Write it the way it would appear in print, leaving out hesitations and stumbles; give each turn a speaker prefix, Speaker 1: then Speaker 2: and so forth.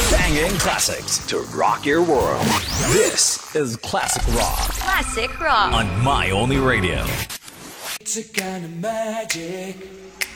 Speaker 1: Banging classics to rock your world. This is Classic Rock.
Speaker 2: Classic Rock.
Speaker 1: On My Only Radio.
Speaker 3: It's a kind of magic.